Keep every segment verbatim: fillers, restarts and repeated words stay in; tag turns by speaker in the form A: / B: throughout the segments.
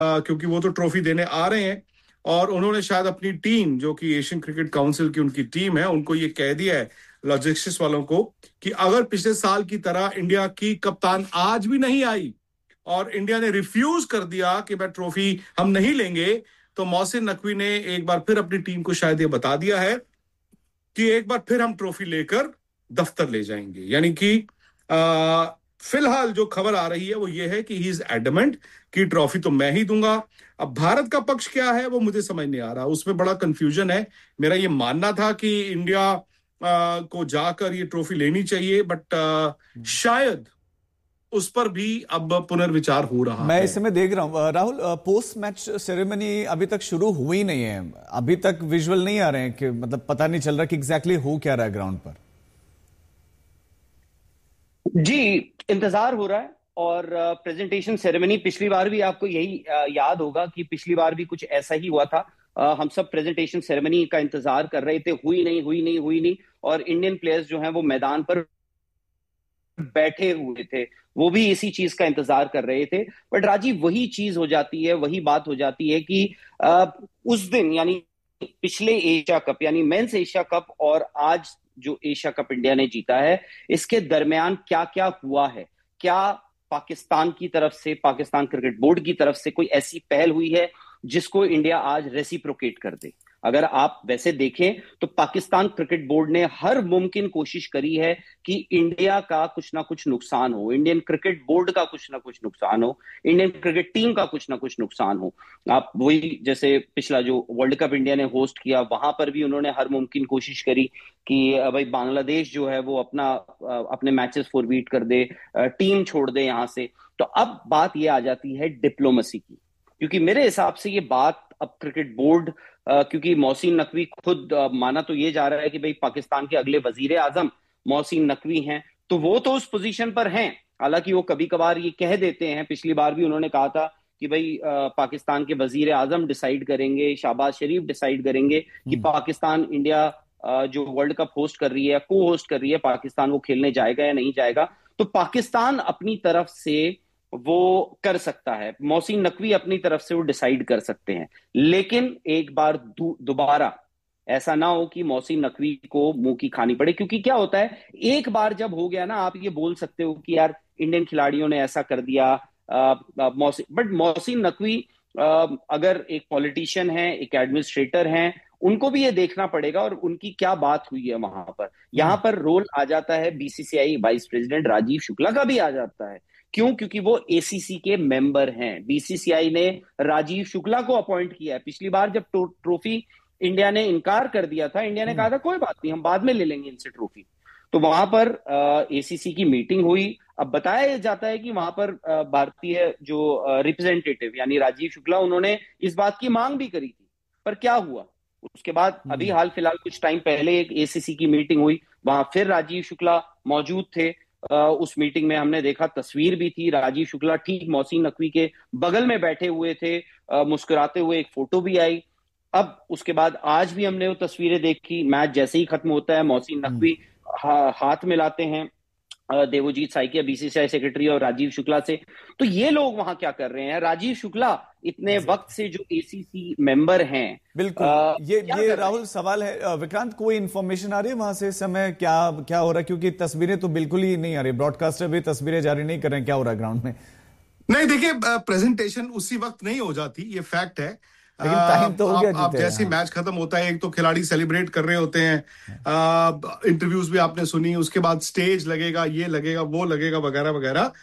A: क्योंकि वो तो ट्रॉफी देने आ रहे हैं और उन्होंने शायद अपनी टीम, जो कि एशियन क्रिकेट काउंसिल की उनकी टीम है, उनको ये कह दिया है लॉजिस्टिक्स वालों को कि अगर पिछले साल की तरह इंडिया की कप्तान आज भी नहीं आई और इंडिया ने रिफ्यूज कर दिया कि मैं ट्रॉफी हम नहीं लेंगे, तो मोहसिन नकवी ने एक बार फिर अपनी टीम को शायद ये बता दिया है कि एक बार फिर हम ट्रॉफी लेकर दफ्तर ले जाएंगे। यानी कि आ, फिलहाल जो खबर आ रही है वो ये है कि ही इज एडमेंट कि ट्रॉफी तो मैं ही दूंगा। अब भारत का पक्ष क्या है वो मुझे समझ नहीं आ रहा, उसमें बड़ा कंफ्यूजन है। मेरा ये मानना था कि इंडिया आ, को जाकर ये ट्रॉफी लेनी चाहिए, बट आ, शायद उस पर भी अब पुनर्विचार हो रहा
B: मैं
A: है।
B: इस समय देख रहा हूं राहुल, पोस्ट मैच सेरेमनी अभी तक शुरू हुई नहीं है, अभी तक विजुअल नहीं आ रहे हैं कि मतलब पता नहीं चल रहा कि एग्जैक्टली हो क्या रहा है ग्राउंड पर।
C: जी, इंतजार हो रहा है। और प्रेजेंटेशन सेरेमनी पिछली बार भी आपको यही आ, याद होगा कि पिछली बार भी कुछ ऐसा ही हुआ था। आ, हम सब प्रेजेंटेशन सेरेमनी का इंतजार कर रहे थे, हुई नहीं हुई नहीं हुई नहीं और इंडियन प्लेयर्स जो हैं वो मैदान पर बैठे हुए थे, वो भी इसी चीज का इंतजार कर रहे थे। बट राजीव, वही चीज हो जाती है, वही बात हो जाती है कि आ, उस दिन यानी पिछले एशिया कप यानी मेंस एशिया कप और आज जो एशिया कप इंडिया ने जीता है, इसके दरमियान क्या क्या हुआ है? क्या पाकिस्तान की तरफ से, पाकिस्तान क्रिकेट बोर्ड की तरफ से कोई ऐसी पहल हुई है जिसको इंडिया आज रेसिप्रोकेट कर दे? अगर आप वैसे देखें तो पाकिस्तान क्रिकेट बोर्ड ने हर मुमकिन कोशिश करी है कि इंडिया का कुछ ना कुछ नुकसान हो, इंडियन क्रिकेट बोर्ड का कुछ ना कुछ नुकसान हो, इंडियन क्रिकेट टीम का कुछ ना कुछ नुकसान हो। आप वही जैसे पिछला जो वर्ल्ड कप इंडिया ने होस्ट किया, वहां पर भी उन्होंने हर मुमकिन कोशिश करी कि भाई बांग्लादेश जो है वो अपना अपने मैचेस फॉरवीट कर दे, टीम छोड़ दे यहां से। तो अब बात ये आ जाती है डिप्लोमेसी की, क्योंकि मेरे हिसाब से ये बात अब क्रिकेट बोर्ड, क्योंकि मोहसिन नकवी खुद माना तो ये जा रहा है कि भाई पाकिस्तान के अगले वजीर आजम मोहसिन नकवी हैं, तो वो तो उस पोजीशन पर हैं। हालांकि वो कभी कभार ये कह देते हैं, पिछली बार भी उन्होंने कहा था कि भाई पाकिस्तान के वजीर आजम डिसाइड करेंगे, शहबाज शरीफ डिसाइड करेंगे कि पाकिस्तान इंडिया जो वर्ल्ड कप होस्ट कर रही है, को होस्ट कर रही है, पाकिस्तान वो खेलने जाएगा या नहीं जाएगा। तो पाकिस्तान अपनी तरफ से वो कर सकता है, मोहसिन नकवी अपनी तरफ से वो डिसाइड कर सकते हैं। लेकिन एक बार दोबारा ऐसा ना हो कि मोहसिन नकवी को मुंह की खानी पड़े, क्योंकि क्या होता है, एक बार जब हो गया ना, आप ये बोल सकते हो कि यार इंडियन खिलाड़ियों ने ऐसा कर दिया, मोहसिन बट मोहसिन नकवी आ, अगर एक पॉलिटिशियन है, एक एडमिनिस्ट्रेटर हैं, उनको भी ये देखना पड़ेगा और उनकी क्या बात हुई है वहां पर। यहां पर रोल आ जाता है BCCI vice president Rajiv Shukla का भी आ जाता है। क्यों? क्योंकि वो एसीसी के मेंबर हैं। बीसीसीआई ने राजीव शुक्ला को अपॉइंट किया है। पिछली बार जब ट्रॉफी इंडिया ने इनकार कर दिया था, इंडिया ने कहा था कोई बात नहीं, हम बाद में ले लेंगे इनसे ट्रॉफी। तो वहां पर एसीसी की मीटिंग हुई। अब बताया जाता है कि वहां पर भारतीय जो रिप्रेजेंटेटिव यानी राजीव शुक्ला, उन्होंने इस बात की मांग भी करी थी, पर क्या हुआ उसके बाद? अभी हाल फिलहाल कुछ टाइम पहले एक एसीसी की मीटिंग हुई, वहां फिर राजीव शुक्ला मौजूद थे। उस मीटिंग में हमने देखा, तस्वीर भी थी, राजीव शुक्ला ठीक मोहसिन नकवी के बगल में बैठे हुए थे, मुस्कुराते हुए, एक फोटो भी आई। अब उसके बाद आज भी हमने वो तस्वीरें देखी, मैच जैसे ही खत्म होता है मोहसिन नकवी हा, हाथ मिलाते हैं देवोजीत साइकिया बीसीसीआई सेक्रेटरी और राजीव शुक्ला से। तो ये लोग वहां क्या कर रहे हैं? राजीव शुक्ला इतने वक्त से जो एसीसी मेंबर हैं,
B: बिल्कुल आ, ये ये राहुल सवाल है। विक्रांत, कोई इंफॉर्मेशन आ रही है वहां से इस समय क्या क्या हो रहा है? क्योंकि तस्वीरें तो बिल्कुल ही नहीं आ रही, ब्रॉडकास्टर भी तस्वीरें जारी नहीं कर रहे हैं, क्या हो रहा है ग्राउंड में?
A: नहीं, देखिए, प्रेजेंटेशन उसी वक्त नहीं हो जाती, ये फैक्ट है।
B: लेकिन टाइम तो हो गया।
A: आप जैसे मैच खत्म होता है, एक तो खिलाड़ी सेलिब्रेट कर रहे होते हैं, इंटरव्यूज भी आपने सुनी, उसके बाद स्टेज लगेगा, ये लगेगा, वो लगेगा, वगैरह वगैरह।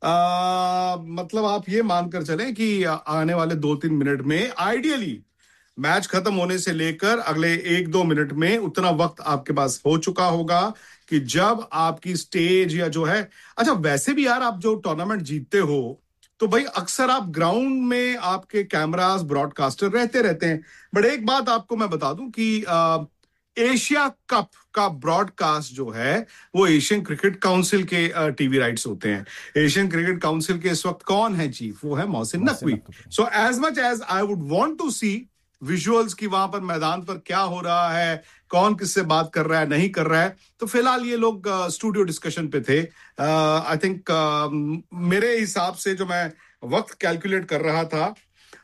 A: मतलब आप ये मानकर चलें कि आने वाले दो तीन मिनट में आइडियली मैच खत्म होने से लेकर अगले एक दो मिनट में उतना वक्त आपके पास हो चुका होगा कि जब आपकी स्टेज या जो है, अच्छा वैसे भी यार आप जो टूर्नामेंट जीतते हो तो भाई अक्सर आप ग्राउंड में आपके कैमरास, ब्रॉडकास्टर रहते रहते हैं। बट एक बात आपको मैं बता दूं कि आ, एशिया कप का ब्रॉडकास्ट जो है वो एशियन क्रिकेट काउंसिल के टीवी राइट्स होते हैं। एशियन क्रिकेट काउंसिल के इस वक्त कौन है चीफ? वो है Mohsin Naqvi. So as much as I would want to C visuals की वहां पर मैदान पर क्या हो रहा है, कौन किससे बात कर रहा है, नहीं कर रहा है, तो फिलहाल ये लोग स्टूडियो डिस्कशन पे थे। आई थिंक uh, मेरे हिसाब से जो मैं वक्त कैलकुलेट कर रहा था